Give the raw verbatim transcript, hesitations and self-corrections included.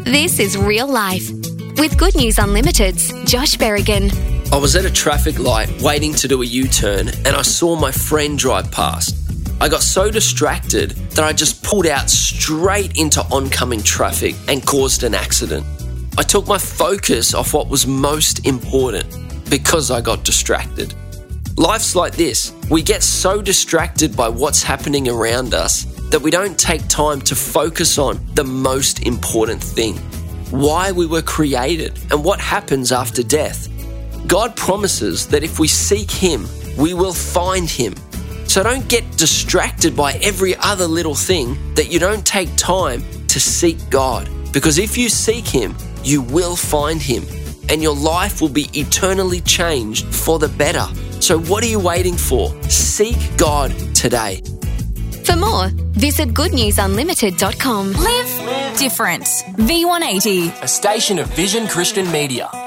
This is Real Life with Good News Unlimited's Josh Berrigan. I was at a traffic light waiting to do a U-turn and I saw my friend drive past. I got so distracted that I just pulled out straight into oncoming traffic and caused an accident. I took my focus off what was most important because I got distracted. Life's like this. We get so distracted by what's happening around us that we don't take time to focus on the most important thing, why we were created and what happens after death. God promises that if we seek Him, we will find Him. So don't get distracted by every other little thing that you don't take time to seek God. Because if you seek Him, you will find Him and your life will be eternally changed for the better. So what are you waiting for? Seek God today. For more, visit good news unlimited dot com. Live different. V one eighty. A station of Vision Christian Media.